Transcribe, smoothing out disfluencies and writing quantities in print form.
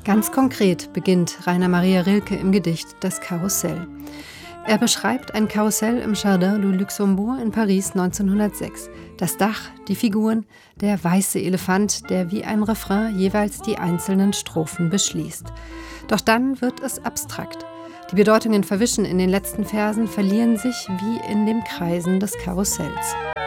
Ganz konkret beginnt Rainer Maria Rilke im Gedicht Das Karussell. Er beschreibt ein Karussell im Jardin du Luxembourg in Paris 1906. Das Dach, die Figuren, der weiße Elefant, der wie ein Refrain jeweils die einzelnen Strophen beschließt. Doch dann wird es abstrakt. Die Bedeutungen verwischen in den letzten Versen, verlieren sich wie in den Kreisen des Karussells.